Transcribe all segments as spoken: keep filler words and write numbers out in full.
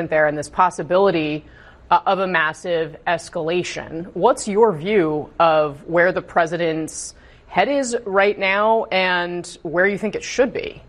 there and this possibility uh, of a massive escalation. What's your view of where the president's head is right now and where you think it should be?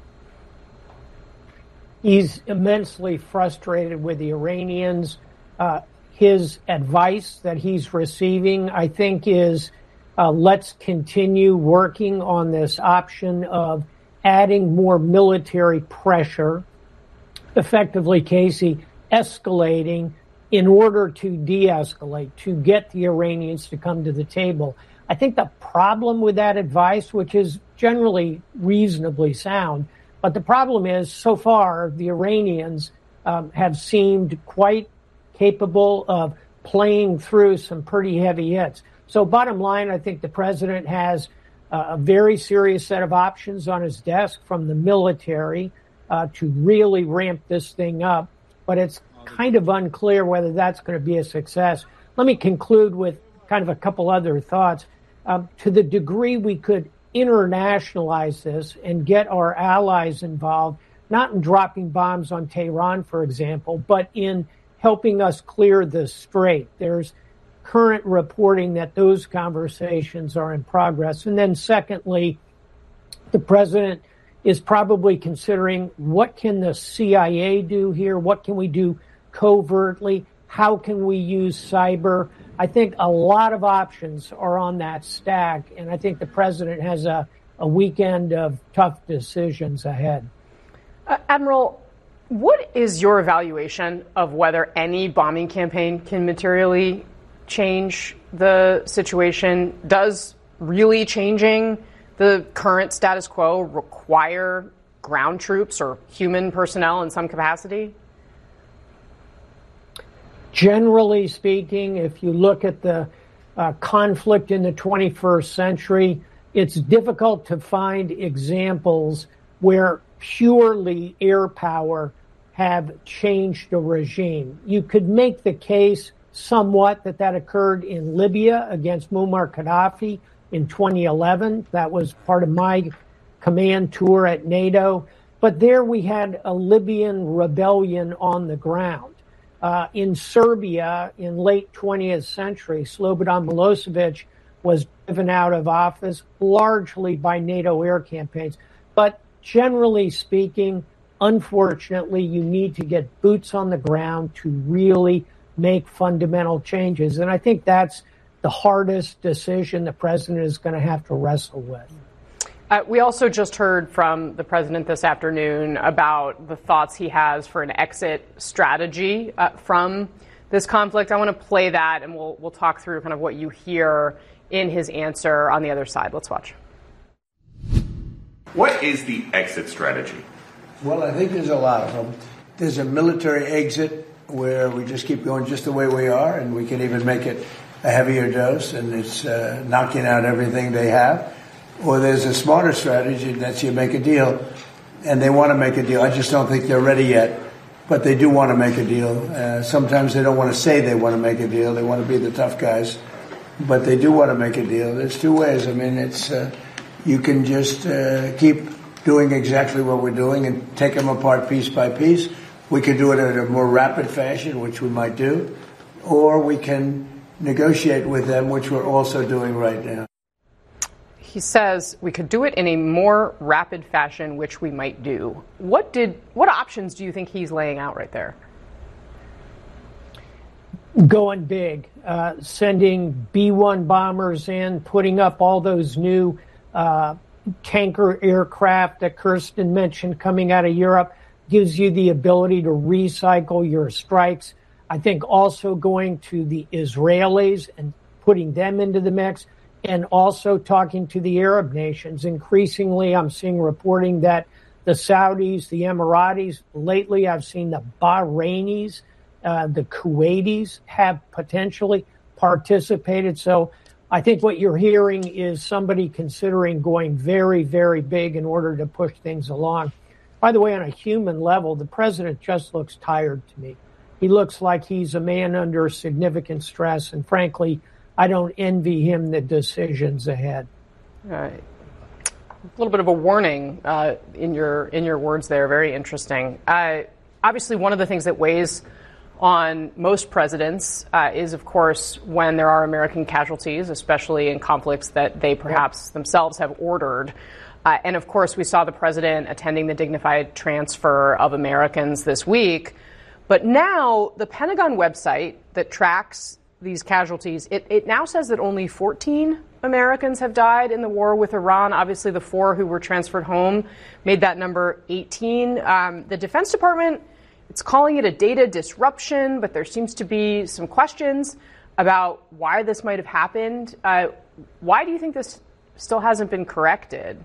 He's immensely frustrated with the Iranians. Uh, his advice that he's receiving, I think, is uh, let's continue working on this option of adding more military pressure, effectively, Casey, escalating in order to de-escalate, to get the Iranians to come to the table. I think the problem with that advice, which is generally reasonably sound, but the problem is, so far, the Iranians um, have seemed quite capable of playing through some pretty heavy hits. So bottom line, I think the president has uh, a very serious set of options on his desk from the military uh, to really ramp this thing up. But it's kind of unclear whether that's going to be a success. Let me conclude with kind of a couple other thoughts. Um, to the degree we could internationalize this and get our allies involved, not in dropping bombs on Tehran, for example, but in helping us clear the strait. There's current reporting that those conversations are in progress. And then secondly, the president is probably considering what can the C I A do here? What can we do covertly? How can we use cyber? I think a lot of options are on that stack, and I think the president has a, a weekend of tough decisions ahead. Uh, Admiral, what is your evaluation of whether any bombing campaign can materially change the situation? Does really changing the current status quo require ground troops or human personnel in some capacity? Generally speaking, if you look at the uh, conflict in the twenty-first century, it's difficult to find examples where purely air power have changed a regime. You could make the case somewhat that that occurred in Libya against Muammar Gaddafi in twenty eleven. That was part of my command tour at NATO. But there we had a Libyan rebellion on the ground. Uh, in Serbia, in late twentieth century, Slobodan Milosevic was driven out of office largely by NATO air campaigns. But generally speaking, unfortunately, you need to get boots on the ground to really make fundamental changes. And I think that's the hardest decision the president is going to have to wrestle with. Uh, we also just heard from the president this afternoon about the thoughts he has for an exit strategy uh, from this conflict. I want to play that, and we'll we'll talk through kind of what you hear in his answer on the other side. Let's watch. What is the exit strategy? Well, I think there's a lot of them. There's a military exit where we just keep going just the way we are, and we can even make it a heavier dose, and it's uh, knocking out everything they have. Or there's a smarter strategy, and that's you make a deal, and they want to make a deal. I just don't think they're ready yet, but they do want to make a deal. Uh, sometimes they don't want to say they want to make a deal. They want to be the tough guys, but they do want to make a deal. There's two ways. I mean, it's uh, you can just uh, keep doing exactly what we're doing and take them apart piece by piece. We could do it in a more rapid fashion, which we might do, or we can negotiate with them, which we're also doing right now. He says we could do it in a more rapid fashion, which we might do. What did what options do you think he's laying out right there? Going big, uh, sending B one bombers in, putting up all those new uh, tanker aircraft that Kirsten mentioned coming out of Europe, gives you the ability to recycle your strikes. I think also going to the Israelis and putting them into the mix, and also talking to the Arab nations. Increasingly, I'm seeing reporting that the Saudis, the Emiratis, lately I've seen the Bahrainis, uh, the Kuwaitis have potentially participated. So I think what you're hearing is somebody considering going very, very big in order to push things along. By the way, on a human level, the president just looks tired to me. He looks like he's a man under significant stress, and frankly, I don't envy him the decisions ahead. Uh, a little bit of a warning uh, in your in your words there. Very interesting. Uh, obviously one of the things that weighs on most presidents uh, is, of course, when there are American casualties, especially in conflicts that they perhaps themselves have ordered. Uh, and, of course, we saw the president attending the dignified transfer of Americans this week. But now the Pentagon website that tracks these casualties, it, it now says that only fourteen Americans have died in the war with Iran. Obviously, the four who were transferred home made that number eighteen. Um, the Defense Department, it's calling it a data disruption, but there seems to be some questions about why this might have happened. Uh, why do you think this still hasn't been corrected?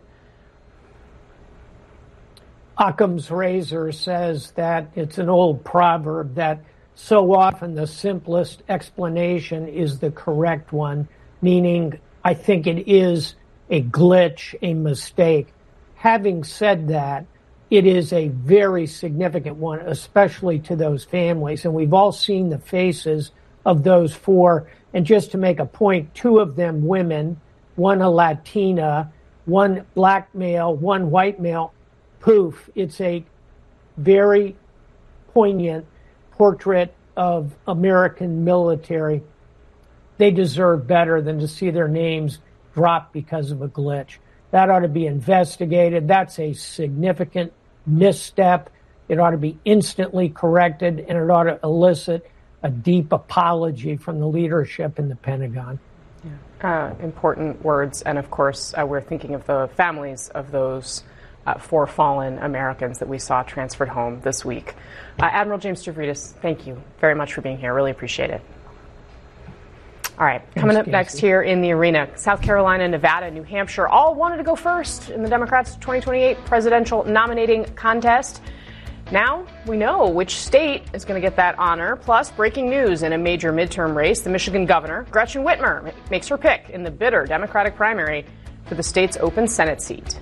Occam's razor says that it's an old proverb that so often the simplest explanation is the correct one, meaning I think it is a glitch, a mistake. Having said that, it is a very significant one, especially to those families. And we've all seen the faces of those four. And just to make a point, two of them women, one a Latina, one black male, one white male. Poof. It's a very poignant portrait of American military. They deserve better than to see their names dropped because of a glitch. That ought to be investigated. That's a significant misstep. It ought to be instantly corrected, and it ought to elicit a deep apology from the leadership in the Pentagon. Yeah. Uh, important words. And, of course, uh, we're thinking of the families of those uh, four fallen Americans that we saw transferred home this week. Uh, Admiral James Stavridis, thank you very much for being here. Really appreciate it. All right, coming up next here in the arena, South Carolina, Nevada, New Hampshire all wanted to go first in the Democrats' twenty twenty-eight presidential nominating contest. Now we know which state is going to get that honor. Plus, breaking news in a major midterm race, the Michigan governor, Gretchen Whitmer, makes her pick in the bitter Democratic primary for the state's open Senate seat.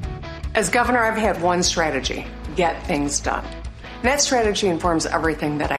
As governor, I've had one strategy: get things done. And that strategy informs everything that I